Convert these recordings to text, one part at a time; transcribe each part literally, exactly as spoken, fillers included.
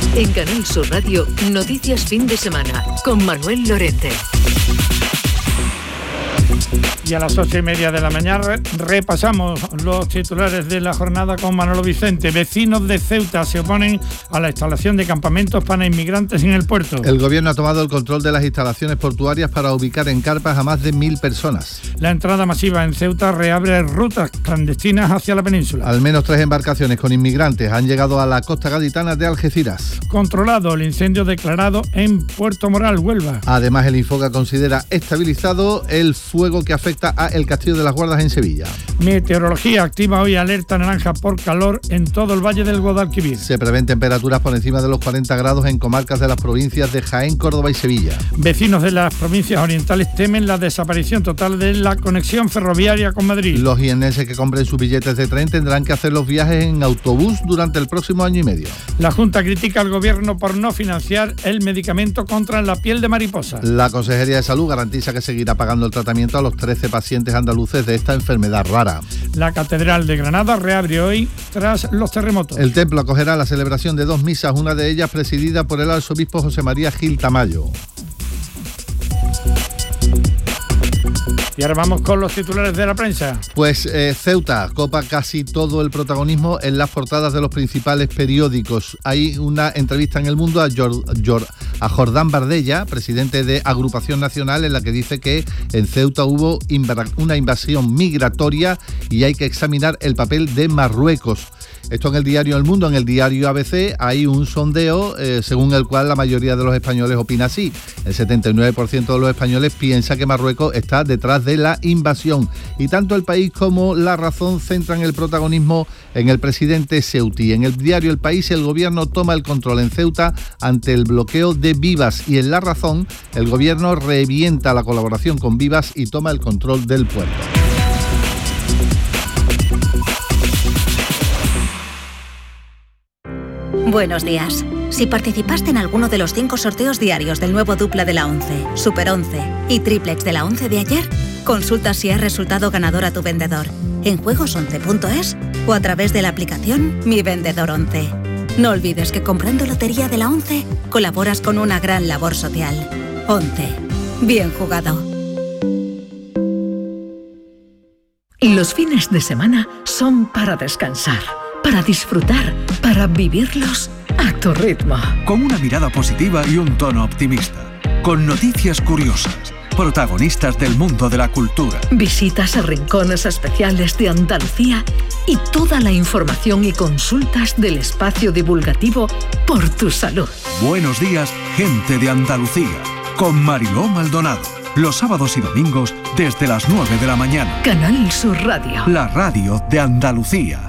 En Canal Sur Radio, Noticias Fin de Semana, con Manuel Lorente. Y a las ocho y media de la mañana repasamos los titulares de la jornada con Manolo Vicente. Vecinos de Ceuta se oponen a la instalación de campamentos para inmigrantes en el puerto. El gobierno ha tomado el control de las instalaciones portuarias para ubicar en carpas a más de mil personas. La entrada masiva en Ceuta reabre rutas clandestinas hacia la península. Al menos tres embarcaciones con inmigrantes han llegado a la costa gaditana de Algeciras. Controlado el incendio declarado en Puerto Moral, Huelva. Además, el Infoca considera estabilizado el fuego que afecta a el Castillo de las Guardas en Sevilla. Meteorología activa hoy alerta naranja por calor en todo el Valle del Guadalquivir. Se prevén temperaturas por encima de los cuarenta grados en comarcas de las provincias de Jaén, Córdoba y Sevilla. Vecinos de las provincias orientales temen la desaparición total de la conexión ferroviaria con Madrid. Los jiennenses que compren sus billetes de tren tendrán que hacer los viajes en autobús durante el próximo año y medio. La Junta critica al gobierno por no financiar el medicamento contra la piel de mariposa. La Consejería de Salud garantiza que seguirá pagando el tratamiento a los trece pacientes andaluces de esta enfermedad rara. La Catedral de Granada reabre hoy tras los terremotos. El templo acogerá la celebración de dos misas, una de ellas presidida por el arzobispo José María Gil Tamayo. Y ahora vamos con los titulares de la prensa. Pues eh, Ceuta copa casi todo el protagonismo en las portadas de los principales periódicos. Hay una entrevista en El Mundo a, Jor, Jor, a Jordán Bardella, presidente de Agrupación Nacional, en la que dice que en Ceuta hubo inv- una invasión migratoria y hay que examinar el papel de Marruecos. Esto en el diario El Mundo. En el diario A B C hay un sondeo eh, según el cual la mayoría de los españoles opina así. El setenta y nueve por ciento de los españoles piensa que Marruecos está detrás de la invasión. Y tanto El País como La Razón centran el protagonismo en el presidente ceutí. En el diario El País, el gobierno toma el control en Ceuta ante el bloqueo de Vivas. Y en La Razón, el gobierno revienta la colaboración con Vivas y toma el control del puerto. Buenos días. Si participaste en alguno de los cinco sorteos diarios del nuevo dupla de la once, Super once y Triplex de la once de ayer, consulta si has resultado ganador a tu vendedor en juegos once punto es o a través de la aplicación Mi Vendedor once. No olvides que comprando lotería de la once colaboras con una gran labor social. once. Bien jugado. Los fines de semana son para descansar, para disfrutar, para vivirlos a tu ritmo. Con una mirada positiva y un tono optimista. Con noticias curiosas. Protagonistas del mundo de la cultura. Visitas a rincones especiales de Andalucía y toda la información y consultas del espacio divulgativo Por tu Salud. Buenos días, gente de Andalucía. Con Mariló Maldonado. Los sábados y domingos desde las nueve de la mañana. Canal Sur Radio. La radio de Andalucía.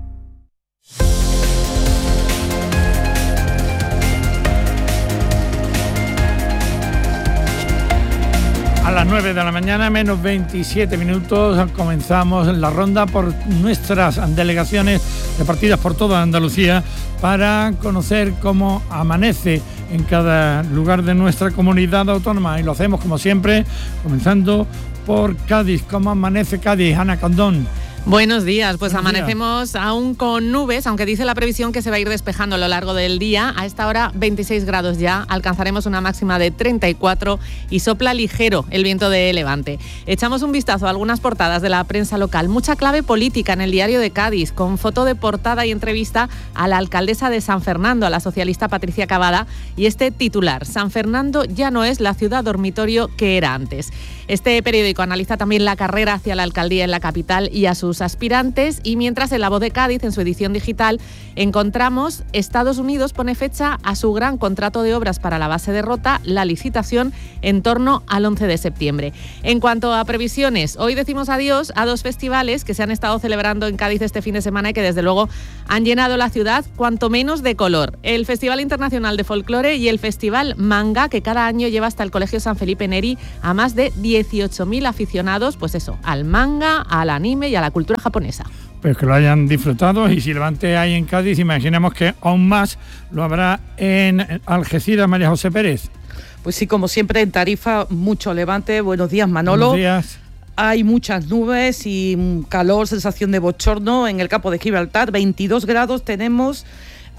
A las nueve de la mañana, menos veintisiete minutos, comenzamos la ronda por nuestras delegaciones repartidas por toda Andalucía para conocer cómo amanece en cada lugar de nuestra comunidad autónoma. Y lo hacemos, como siempre, comenzando por Cádiz. ¿Cómo amanece Cádiz, Ana Condón? Buenos días, pues Buenos amanecemos días. Aún con nubes, aunque dice la previsión que se va a ir despejando a lo largo del día. A esta hora veintiséis grados ya, alcanzaremos una máxima de treinta y cuatro y sopla ligero el viento de levante. Echamos un vistazo a algunas portadas de la prensa local. Mucha clave política en el diario de Cádiz, con foto de portada y entrevista a la alcaldesa de San Fernando, a la socialista Patricia Cavada, y este titular: San Fernando ya no es la ciudad dormitorio que era antes. Este periódico analiza también la carrera hacia la alcaldía en la capital y a sus aspirantes, y mientras en La Voz de Cádiz, en su edición digital, encontramos Estados Unidos pone fecha a su gran contrato de obras para la base de Rota, la licitación en torno al once de septiembre. En cuanto a previsiones, hoy decimos adiós a dos festivales que se han estado celebrando en Cádiz este fin de semana y que desde luego han llenado la ciudad cuanto menos de color. El Festival Internacional de Folclore y el Festival Manga, que cada año lleva hasta el Colegio San Felipe Neri a más de dieciocho mil aficionados, pues eso, al manga, al anime y a la cultura japonesa. Pues que lo hayan disfrutado, y si Levante hay en Cádiz, imaginemos que aún más lo habrá en Algeciras. María José Pérez. Pues sí, como siempre en Tarifa, mucho Levante. Buenos días, Manolo. Buenos días. Hay muchas nubes y calor, sensación de bochorno en el campo de Gibraltar. veintidós grados tenemos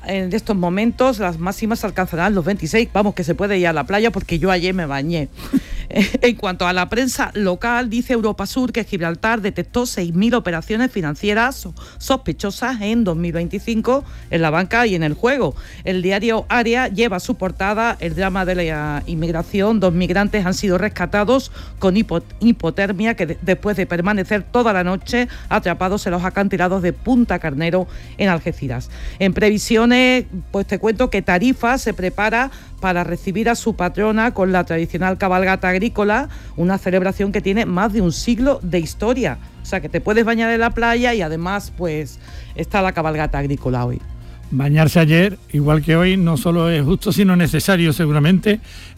en estos momentos las máximas alcanzarán los veintiséis. Vamos, que se puede ir a la playa porque yo ayer me bañé. En cuanto a la prensa local, dice Europa Sur que Gibraltar detectó seis mil operaciones financieras sospechosas en dos mil veinticinco en la banca y en el juego. El diario Área lleva a su portada el drama de la inmigración. Dos migrantes han sido rescatados con hipo- hipotermia que de- después de permanecer toda la noche atrapados en los acantilados de Punta Carnero en Algeciras. En previsiones, pues te cuento que Tarifa se prepara para recibir a su patrona con la tradicional cabalgata agrícola, una celebración que tiene más de un siglo de historia. O sea, que te puedes bañar en la playa y además, pues, está la cabalgata agrícola hoy. Bañarse ayer, igual que hoy, no solo es justo, sino necesario seguramente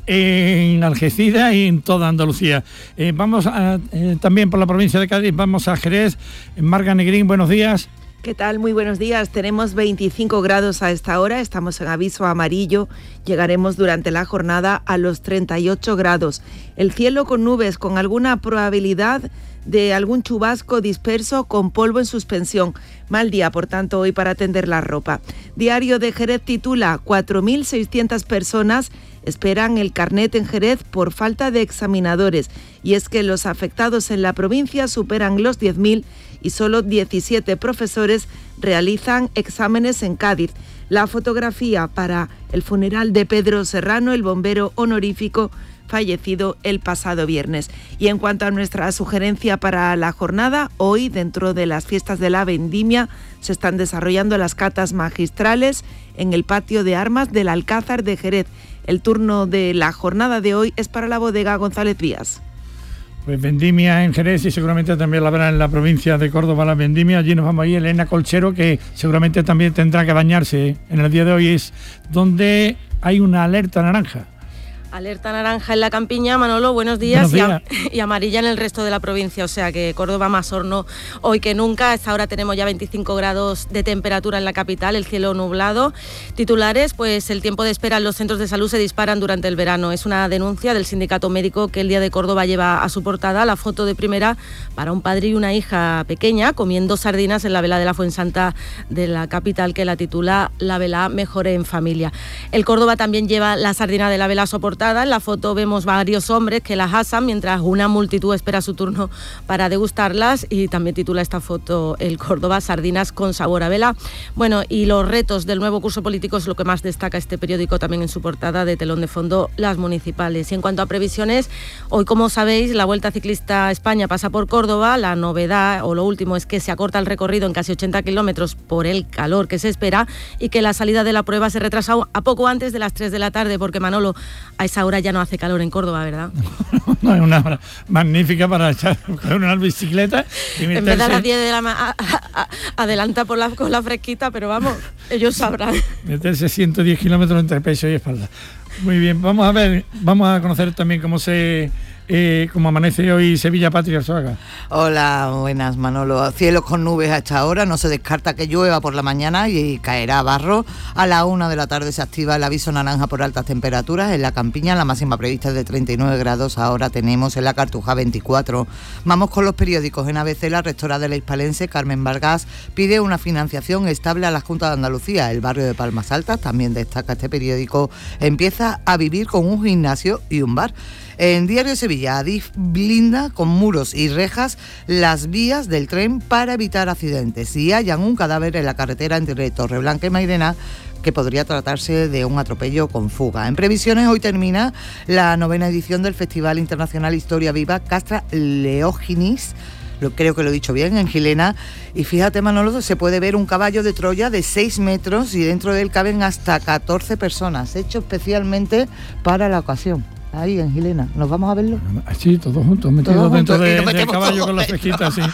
en Algeciras y en toda Andalucía. Eh, vamos a, eh, también por la provincia de Cádiz, vamos a Jerez. Marga Negrín, buenos días. ¿Qué tal? Muy buenos días. Tenemos veinticinco grados a esta hora, estamos en aviso amarillo, llegaremos durante la jornada a los treinta y ocho grados. El cielo con nubes, con alguna probabilidad de algún chubasco disperso con polvo en suspensión. Mal día, por tanto, hoy para tender la ropa. Diario de Jerez titula: cuatro mil seiscientas personas esperan el carnet en Jerez por falta de examinadores. Y es que los afectados en la provincia superan los diez mil y solo diecisiete profesores realizan exámenes en Cádiz. La fotografía para el funeral de Pedro Serrano, el bombero honorífico fallecido el pasado viernes. Y en cuanto a nuestra sugerencia para la jornada, hoy, dentro de las fiestas de la Vendimia, se están desarrollando las catas magistrales en el patio de armas del Alcázar de Jerez. El turno de la jornada de hoy es para la bodega González Vías. Pues vendimia en Jerez y seguramente también la habrá en la provincia de Córdoba la vendimia. Allí nos vamos a ir, Elena Colchero, que seguramente también tendrá que bañarse en el día de hoy, es donde hay una alerta naranja. Alerta naranja en la Campiña, Manolo, buenos días, buenos días. Y, a, y amarilla en el resto de la provincia, o sea que Córdoba más horno hoy que nunca. A esta hora tenemos ya veinticinco grados de temperatura en la capital, el cielo nublado. Titulares, pues el tiempo de espera en los centros de salud se disparan durante el verano. Es una denuncia del sindicato médico que el Día de Córdoba lleva a su portada la foto de primera para un padre y una hija pequeña comiendo sardinas en la vela de la Fuensanta de la capital, que la titula La vela mejor en familia. El Córdoba también lleva la sardina de la vela soportada. En la foto vemos varios hombres que las asan mientras una multitud espera su turno para degustarlas, y también titula esta foto el Córdoba sardinas con sabor a vela. Bueno, y los retos del nuevo curso político es lo que más destaca este periódico también en su portada de telón de fondo, las municipales. Y en cuanto a previsiones, hoy, como sabéis, la Vuelta Ciclista a España pasa por Córdoba. La novedad o lo último es que se acorta el recorrido en casi ochenta kilómetros por el calor que se espera, y que la salida de la prueba se retrasa a poco antes de las tres de la tarde, porque, Manolo, a esa hora ya no hace calor en Córdoba, ¿verdad? No, no, es una hora magnífica para echar una bicicleta y meterse. En vez de a las diez de la mañana, adelanta por la, con la fresquita, pero vamos, ellos sabrán. Meterse ciento diez kilómetros entre pecho y espalda. Muy bien, vamos a ver, vamos a conocer también cómo se... Eh, como amanece hoy Sevilla, Patria Arzuaga. Hola, buenas, Manolo. Cielos con nubes a esta hora, no se descarta que llueva por la mañana y caerá barro. A la una de la tarde se activa el aviso naranja por altas temperaturas en la Campiña, la máxima prevista es de treinta y nueve grados, ahora tenemos en la Cartuja veinticuatro. Vamos con los periódicos. En A B C, la rectora de la Hispalense, Carmen Vargas, pide una financiación estable a la Junta de Andalucía. El barrio de Palmas Altas, también destaca este periódico, empieza a vivir con un gimnasio y un bar. En Diario de Sevilla, Adif blinda con muros y rejas las vías del tren para evitar accidentes, y hallan un cadáver en la carretera entre Torreblanca y Mairena, que podría tratarse de un atropello con fuga. En previsiones, hoy termina la novena edición del Festival Internacional Historia Viva Castra Leóginis, lo, creo que lo he dicho bien, en Gilena, y fíjate, Manolo, se puede ver un caballo de Troya de seis metros y dentro de él caben hasta catorce personas, hecho especialmente para la ocasión. Ahí en Gilena, ¿nos vamos a verlo? Sí, todos juntos, metidos todos dentro juntos, de, de, del caballo con la fresquita, sí.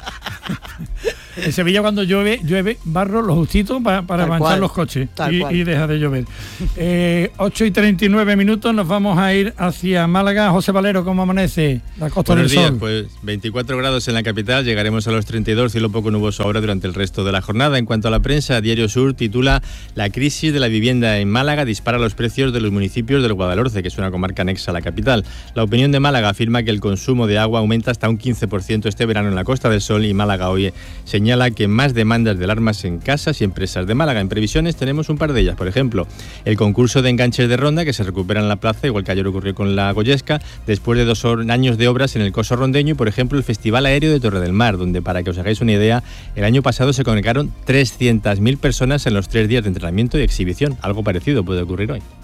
En Sevilla, cuando llueve, llueve barro lo justito para, para manchar cual, los coches y, y deja de llover. Eh, ocho y treinta y nueve minutos, nos vamos a ir hacia Málaga. José Valero, ¿cómo amanece la Costa Buenos del días, Sol? Pues veinticuatro grados en la capital, llegaremos a los treinta y dos, cielo poco nuboso ahora durante el resto de la jornada. En cuanto a la prensa, Diario Sur titula: La crisis de la vivienda en Málaga dispara los precios de los municipios del Guadalhorce, que es una comarca anexa a la capital. La Opinión de Málaga afirma que el consumo de agua aumenta hasta un quince por ciento este verano en la Costa del Sol, y Málaga hoy señala señala que más demandas de alarmas en casas y empresas de Málaga. En previsiones tenemos un par de ellas. Por ejemplo, el concurso de enganches de ronda que se recupera en la plaza, igual que ayer ocurrió con la Goyesca, después de dos años de obras en el Coso Rondeño, y por ejemplo el Festival Aéreo de Torre del Mar, donde, para que os hagáis una idea, el año pasado se congregaron trescientas mil personas en los tres días de entrenamiento y exhibición. Algo parecido puede ocurrir hoy.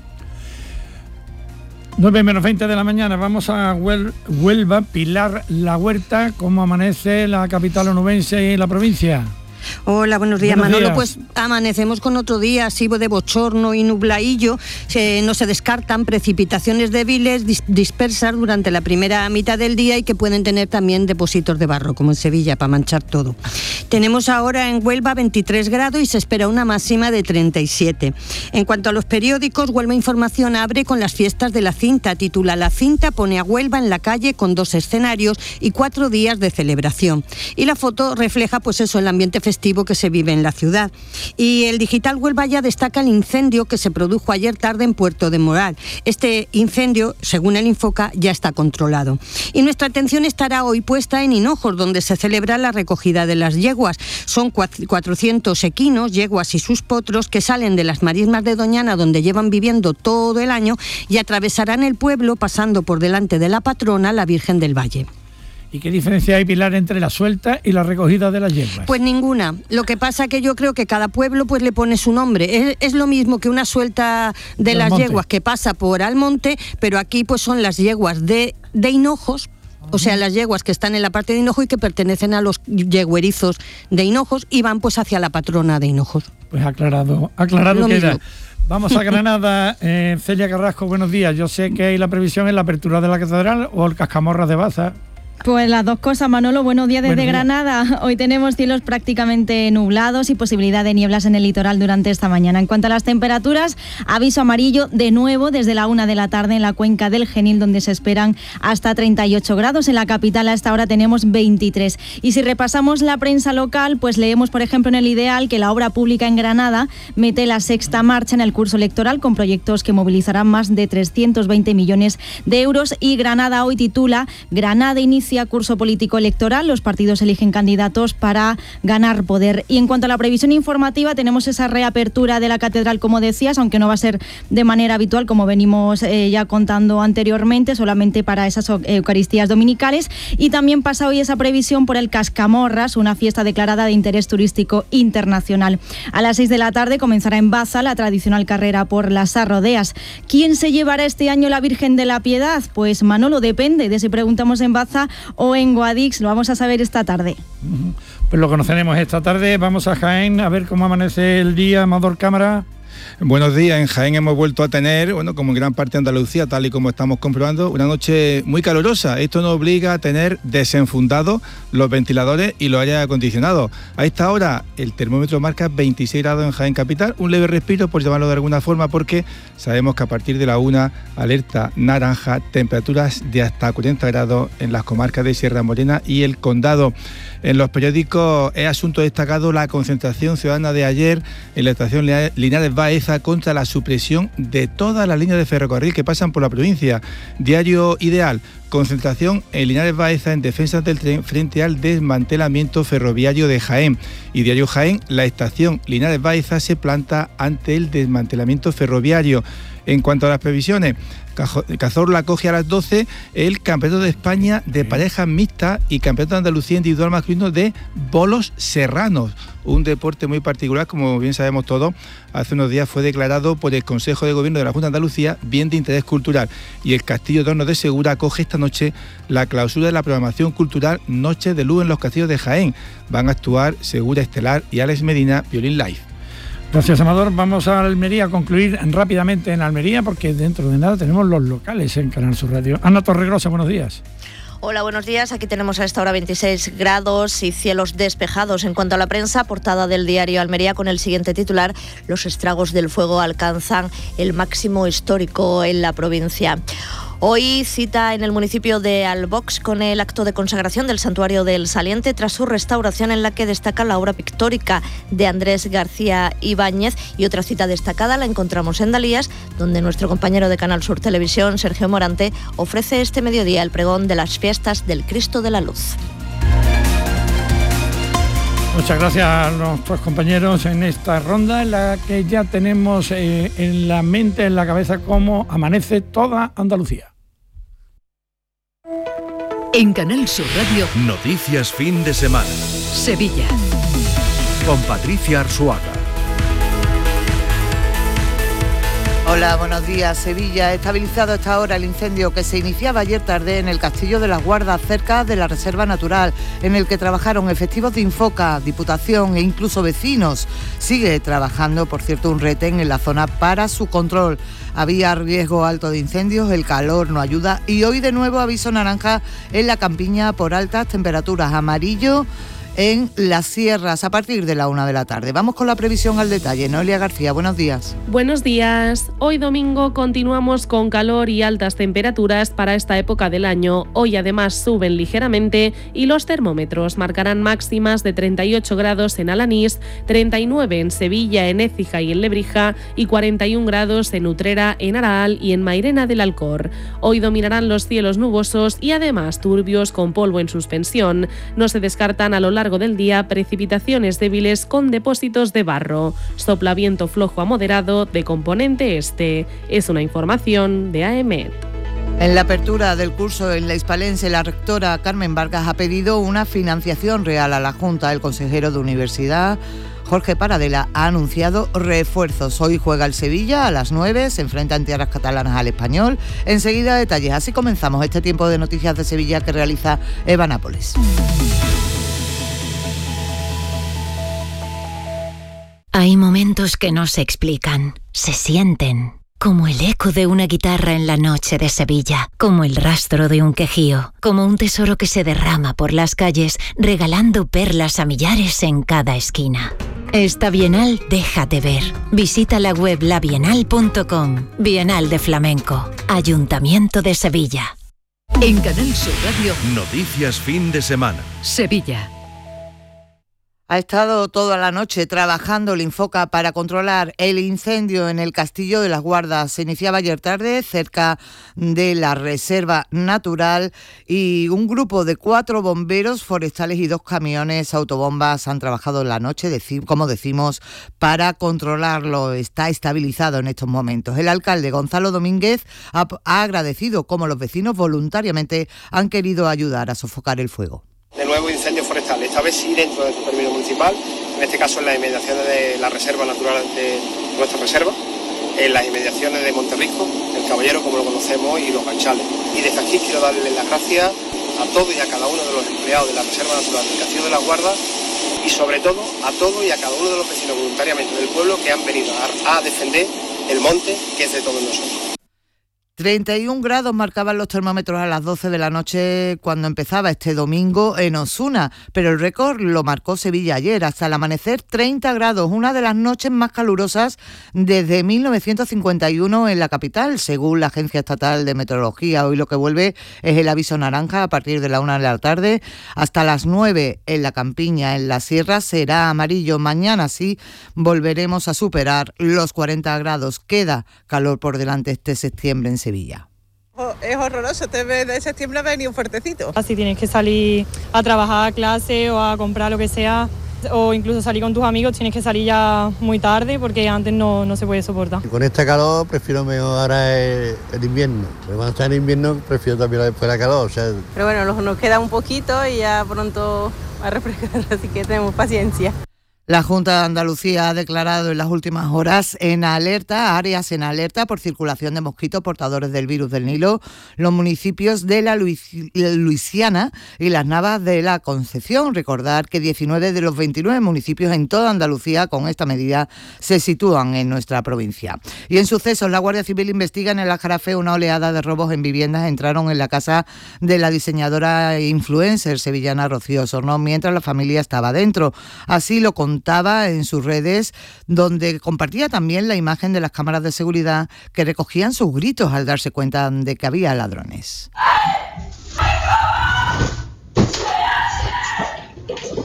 nueve menos veinte de la mañana, vamos a Huel- Huelva. Pilar La Huerta, ¿cómo amanece la capital onubense y la provincia? Hola, buenos días, Buenos Manolo. días. Pues amanecemos con otro día así de bochorno y nublaillo. Se, no se descartan precipitaciones débiles dis- dispersas durante la primera mitad del día y que pueden tener también depósitos de barro, como en Sevilla, para manchar todo. Tenemos ahora en Huelva veintitrés grados y se espera una máxima de treinta y siete. En cuanto a los periódicos, Huelva Información abre con las fiestas de la cinta. Titula: La cinta pone a Huelva en la calle con dos escenarios y cuatro días de celebración. Y la foto refleja pues eso, el ambiente festivo que se vive en la ciudad. Y el Digital Huelva ya destaca el incendio que se produjo ayer tarde en Puerto de Moral. Este incendio, según el Infoca, ya está controlado. Y nuestra atención estará hoy puesta en Hinojos, donde se celebra la recogida de las yeguas. Son cuatrocientos equinos, yeguas y sus potros, que salen de las marismas de Doñana, donde llevan viviendo todo el año, y atravesarán el pueblo pasando por delante de la patrona, la Virgen del Valle. ¿Y qué diferencia hay, Pilar, entre la suelta y la recogida de las yeguas? Pues ninguna. Lo que pasa que yo creo que cada pueblo pues le pone su nombre. Es, es lo mismo que una suelta de Del las monte. yeguas que pasa por Almonte, pero aquí pues son las yeguas de, de Hinojos. O sea, las yeguas que están en la parte de Hinojos y que pertenecen a los yeguerizos de Hinojos y van pues hacia la patrona de Hinojos. Pues aclarado, aclarado Lo queda. mismo. Vamos a Granada. eh, Celia Carrasco, buenos días. Yo sé que hay la previsión en la apertura de la catedral o el Cascamorras de Baza. Pues las dos cosas, Manolo. Buenos días desde Buenos días. Granada. Hoy tenemos cielos prácticamente nublados y posibilidad de nieblas en el litoral durante esta mañana. En cuanto a las temperaturas, aviso amarillo de nuevo desde la una de la tarde en la cuenca del Genil, donde se esperan hasta treinta y ocho grados. En la capital a esta hora tenemos veintitrés. Y si repasamos la prensa local, pues leemos, por ejemplo, en El Ideal que la obra pública en Granada mete la sexta marcha en el curso electoral con proyectos que movilizarán más de trescientos veinte millones de euros. Y Granada hoy titula: Granada inicia curso político electoral, los partidos eligen candidatos para ganar poder. Y en cuanto a la previsión informativa, tenemos esa reapertura de la catedral, como decías, aunque no va a ser de manera habitual, como venimos eh, ya contando anteriormente, solamente para esas Eucaristías dominicales. Y también pasa hoy esa previsión por el Cascamorras, una fiesta declarada de interés turístico internacional. A las seis de la tarde comenzará en Baza la tradicional carrera por las arrodeas. ¿Quién se llevará este año la Virgen de la Piedad? Pues Manolo, depende de si preguntamos en Baza o en Guadix. Lo vamos a saber esta tarde. Pues lo conoceremos esta tarde. Vamos a Jaén a ver cómo amanece el día. Amador Cámara. Buenos días. En Jaén hemos vuelto a tener, bueno, como en gran parte de Andalucía, tal y como estamos comprobando, una noche muy calurosa. Esto nos obliga a tener desenfundados los ventiladores y los aires acondicionados. A esta hora el termómetro marca veintiséis grados en Jaén capital, un leve respiro, por llamarlo de alguna forma, porque sabemos que a partir de la una, alerta naranja, temperaturas de hasta cuarenta grados en las comarcas de Sierra Morena y el Condado. En los periódicos es asunto destacado la concentración ciudadana de ayer en la estación Linares Baeza contra la supresión de todas las líneas de ferrocarril que pasan por la provincia. Diario Ideal: concentración en Linares Baeza en defensa del tren frente al desmantelamiento ferroviario de Jaén. Y Diario Jaén: la estación Linares Baeza se planta ante el desmantelamiento ferroviario. En cuanto a las previsiones, Cazorla acoge a las doce el Campeonato de España de parejas mixtas y Campeonato de Andalucía individual masculino de bolos serranos, un deporte muy particular, como bien sabemos todos. Hace unos días fue declarado por el Consejo de Gobierno de la Junta de Andalucía bien de interés cultural, y el Castillo de Hornos de Segura acoge esta noche la clausura de la programación cultural Noches de Luz en los Castillos de Jaén. Van a actuar Segura Estelar y Alex Medina, Violín Live. Gracias, Amador. Vamos a Almería a concluir rápidamente en Almería, porque dentro de nada tenemos los locales en Canal Sur Radio. Ana Torregrosa, buenos días. Hola, buenos días. Aquí tenemos a esta hora veintiséis grados y cielos despejados. En cuanto a la prensa, portada del diario Almería con el siguiente titular: los estragos del fuego alcanzan el máximo histórico en la provincia. Hoy cita en el municipio de Albox con el acto de consagración del Santuario del Saliente tras su restauración, en la que destaca la obra pictórica de Andrés García Ibáñez. Y otra cita destacada la encontramos en Dalías, donde nuestro compañero de Canal Sur Televisión, Sergio Morante, ofrece este mediodía el pregón de las fiestas del Cristo de la Luz. Muchas gracias a nuestros compañeros en esta ronda en la que ya tenemos eh, en la mente, en la cabeza, cómo amanece toda Andalucía. En Canal Sur Radio, Noticias fin de semana. Sevilla. Con Patricia Arzuaga. Hola, buenos días. Sevilla ha estabilizado a esta hora el incendio que se iniciaba ayer tarde en el Castillo de las Guardas, cerca de la Reserva Natural, en el que trabajaron efectivos de Infoca, Diputación e incluso vecinos. Sigue trabajando, por cierto, un retén en la zona para su control. Había riesgo alto de incendios, el calor no ayuda y hoy de nuevo aviso naranja en la campiña por altas temperaturas, amarillo en las sierras a partir de la una de la tarde. Vamos con la previsión al detalle. Noelia García, buenos días. Buenos días. Hoy domingo continuamos con calor y altas temperaturas para esta época del año. Hoy además suben ligeramente y los termómetros marcarán máximas de treinta y ocho grados en Alanís, treinta y nueve en Sevilla, en Écija y en Lebrija y cuarenta y un grados en Utrera, en Araal y en Mairena del Alcor. Hoy dominarán los cielos nubosos y además turbios con polvo en suspensión. No se descartan a lo largo del día precipitaciones débiles con depósitos de barro. Sopla viento flojo a moderado de componente este. Es una información de A E M E T. En la apertura del curso en la Hispalense, la rectora Carmen Vargas ha pedido una financiación real a la Junta. El consejero de Universidad, Jorge Paradela, ha anunciado refuerzos. Hoy juega el Sevilla a las nueve, se enfrenta en tierras catalanas al Español. Enseguida detalles. Así comenzamos este tiempo de noticias de Sevilla que realiza Eva Nápoles. Hay momentos que no se explican, se sienten, como el eco de una guitarra en la noche de Sevilla, como el rastro de un quejío, como un tesoro que se derrama por las calles, regalando perlas a millares en cada esquina. Esta Bienal déjate ver. Visita la web la bienal punto com. Bienal de Flamenco, Ayuntamiento de Sevilla. En Canal Sur Radio, Noticias fin de semana. Sevilla. Ha estado toda la noche trabajando el Infoca para controlar el incendio en el Castillo de las Guardas. Se iniciaba ayer tarde cerca de la Reserva Natural y un grupo de cuatro bomberos forestales y dos camiones autobombas han trabajado en la noche, como decimos, para controlarlo. Está estabilizado en estos momentos. El alcalde Gonzalo Domínguez ha, ha agradecido cómo los vecinos voluntariamente han querido ayudar a sofocar el fuego. De nuevo incendio forestal, esta vez sí dentro del término municipal, en este caso en las inmediaciones de la reserva natural de nuestra reserva, en las inmediaciones de Monterrico, el Caballero como lo conocemos y los Ganchales. Y desde aquí quiero darles las gracias a todos y a cada uno de los empleados de la Reserva Natural del Castillo de las Guardas y sobre todo a todos y a cada uno de los vecinos voluntariamente del pueblo que han venido a, a defender el monte que es de todos nosotros. treinta y un grados marcaban los termómetros a las doce de la noche cuando empezaba este domingo en Osuna, pero el récord lo marcó Sevilla ayer, hasta el amanecer treinta grados, una de las noches más calurosas desde mil novecientos cincuenta y uno en la capital, según la Agencia Estatal de Meteorología. Hoy lo que vuelve es el aviso naranja a partir de la una de la tarde, hasta las nueve en la campiña, en la sierra será amarillo. Mañana sí volveremos a superar los cuarenta grados. Queda calor por delante este septiembre en Sevilla. Sevilla. Es horroroso, este mes de septiembre ha venido fuertecito. Si tienes que salir a trabajar a clase o a comprar lo que sea, o incluso salir con tus amigos, tienes que salir ya muy tarde porque antes no, no se puede soportar. Con este calor prefiero mejor ahora el, el invierno, pero cuando está en invierno prefiero también después la calor. O sea. Pero bueno, nos, nos queda un poquito y ya pronto a refrescar, así que tenemos paciencia. La Junta de Andalucía ha declarado en las últimas horas en alerta, áreas en alerta por circulación de mosquitos portadores del virus del Nilo, los municipios de la Luisiana y las Navas de la Concepción. Recordar que diecinueve de los veintinueve municipios en toda Andalucía con esta medida se sitúan en nuestra provincia. Y en sucesos, la Guardia Civil investiga en el Aljarafe una oleada de robos en viviendas. Entraron en la casa de la diseñadora e influencer sevillana Rocío Osorno mientras la familia estaba dentro. Así lo contó contaba en sus redes, donde compartía también la imagen de las cámaras de seguridad que recogían sus gritos al darse cuenta de que había ladrones.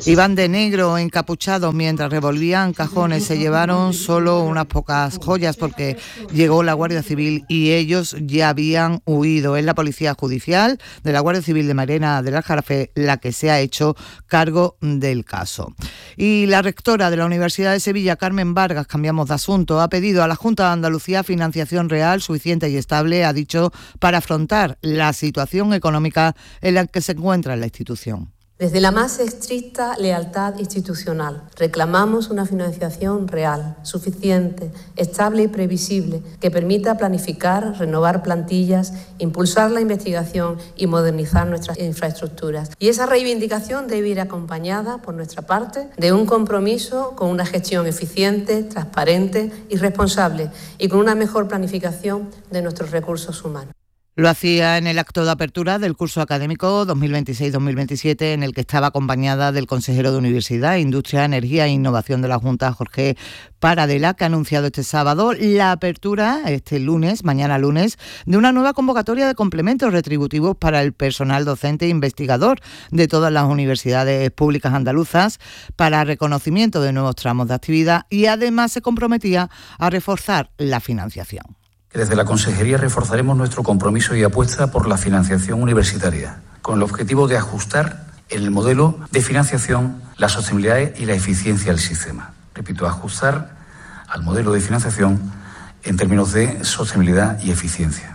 Iban de negro, encapuchados, mientras revolvían cajones. Se llevaron solo unas pocas joyas porque llegó la Guardia Civil y ellos ya habían huido. Es la Policía Judicial de la Guardia Civil de Marina del Aljarafe la que se ha hecho cargo del caso. Y la rectora de la Universidad de Sevilla, Carmen Vargas, cambiamos de asunto, ha pedido a la Junta de Andalucía financiación real, suficiente y estable, ha dicho, para afrontar la situación económica en la que se encuentra la institución. Desde la más estricta lealtad institucional, reclamamos una financiación real, suficiente, estable y previsible, que permita planificar, renovar plantillas, impulsar la investigación y modernizar nuestras infraestructuras. Y esa reivindicación debe ir acompañada, por nuestra parte, de un compromiso con una gestión eficiente, transparente y responsable, y con una mejor planificación de nuestros recursos humanos. Lo hacía en el acto de apertura del curso académico dos mil veintiséis dos mil veintisiete, en el que estaba acompañada del consejero de Universidad, Industria, Energía e Innovación de la Junta, Jorge Paradela, que ha anunciado este sábado la apertura, este lunes, mañana lunes, de una nueva convocatoria de complementos retributivos para el personal docente e investigador de todas las universidades públicas andaluzas para reconocimiento de nuevos tramos de actividad, y además se comprometía a reforzar la financiación. Desde la Consejería reforzaremos nuestro compromiso y apuesta por la financiación universitaria, con el objetivo de ajustar en el modelo de financiación la sostenibilidad y la eficiencia del sistema. Repito, ajustar al modelo de financiación en términos de sostenibilidad y eficiencia.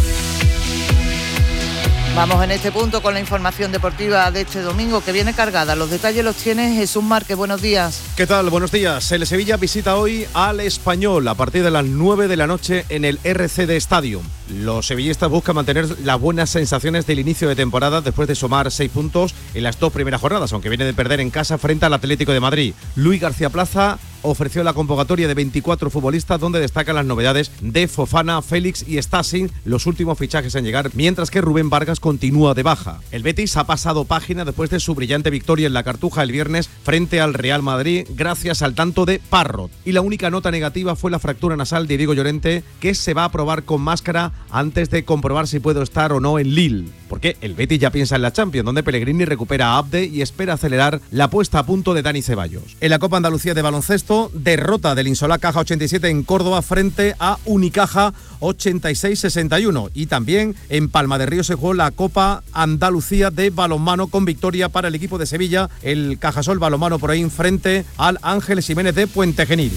Vamos en este punto con la información deportiva de este domingo, que viene cargada. Los detalles los tiene Jesús Márquez. Buenos días. ¿Qué tal? Buenos días. El Sevilla visita hoy al Español a partir de las nueve de la noche en el R C D Stadium. Los sevillistas buscan mantener las buenas sensaciones del inicio de temporada después de sumar seis puntos en las dos primeras jornadas, aunque viene de perder en casa frente al Atlético de Madrid. Luis García Plaza ofreció la convocatoria de veinticuatro futbolistas, donde destacan las novedades de Fofana, Félix y Stasi, los últimos fichajes en llegar, mientras que Rubén Vargas continúa de baja. El Betis ha pasado página después de su brillante victoria en la Cartuja el viernes frente al Real Madrid, gracias al tanto de Parrot. Y la única nota negativa fue la fractura nasal de Diego Llorente, que se va a probar con máscara antes de comprobar si puede estar o no en Lille, porque el Betis ya piensa en la Champions, donde Pellegrini recupera a Abde y espera acelerar la puesta a punto de Dani Ceballos. En la Copa Andalucía de baloncesto, derrota del Insolá Caja ochenta y siete en Córdoba frente a Unicaja ochenta y seis sesenta y uno, y también en Palma de Río se jugó la Copa Andalucía de balonmano con victoria para el equipo de Sevilla, el Cajasol Balonmano por ahí frente al Ángeles Jiménez de Puente Genil.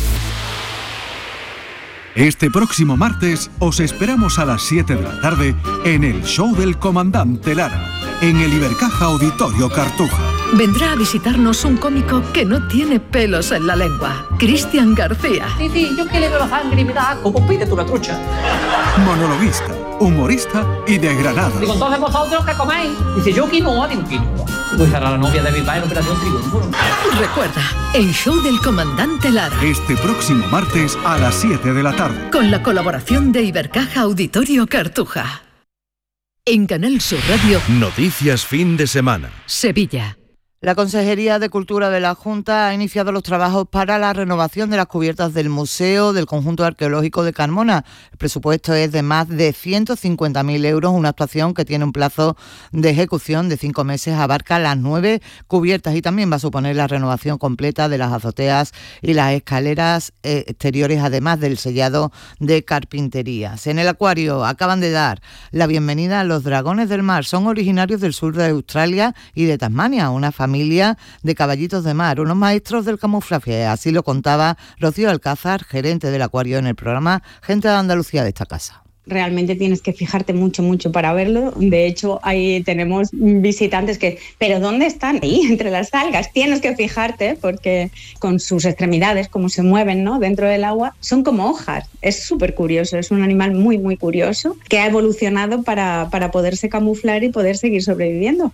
Este próximo martes os esperamos a las siete de la tarde en el show del Comandante Lara, en el Ibercaja Auditorio Cartuja. Vendrá a visitarnos un cómico que no tiene pelos en la lengua, Cristian García. Sí, sí, yo que le veo la sangre y me da asco, pues pídete una trucha. Monologuista, humorista y de Granada. Digo, entonces vosotros ¿qué coméis? Dice, yo quinoa, digo, quinoa. Digo, esa era la novia de Bilbao en Operación Triunfo. Recuerda, el show del Comandante Lara. Este próximo martes a las siete de la tarde. Con la colaboración de Ibercaja Auditorio Cartuja. En Canal Sur Radio. Noticias fin de semana. Sevilla. La Consejería de Cultura de la Junta ha iniciado los trabajos para la renovación de las cubiertas del Museo del Conjunto Arqueológico de Carmona. El presupuesto es de más de ciento cincuenta mil euros, una actuación que tiene un plazo de ejecución de cinco meses, abarca las nueve cubiertas y también va a suponer la renovación completa de las azoteas y las escaleras exteriores, además del sellado de carpinterías. En el acuario acaban de dar la bienvenida a los dragones del mar. Son originarios del sur de Australia y de Tasmania, una familia de caballitos de mar, unos maestros del camuflaje. Así lo contaba Rocío Alcázar, gerente del acuario, en el programa Gente de Andalucía de esta casa. Realmente tienes que fijarte mucho, mucho para verlo. De hecho, ahí tenemos visitantes que, ¿pero dónde están? Ahí, entre las algas. Tienes que fijarte porque con sus extremidades, cómo se mueven, ¿no?, dentro del agua, son como hojas. Es súper curioso, es un animal muy, muy curioso que ha evolucionado para, para poderse camuflar y poder seguir sobreviviendo.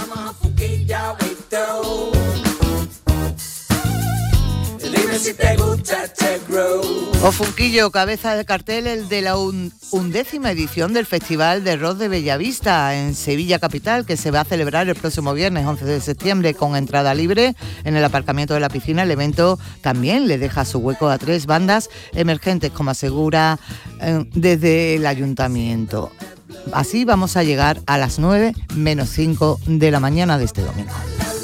Si te gusta, te grow. O Funquillo, cabeza de cartel el de la un, undécima edición del Festival de Rock de Bellavista en Sevilla capital, que se va a celebrar el próximo viernes once de septiembre con entrada libre en el aparcamiento de la piscina. El evento también le deja su hueco a tres bandas emergentes, como asegura eh, desde el ayuntamiento. Así vamos a llegar a las nueve menos cinco de la mañana de este domingo.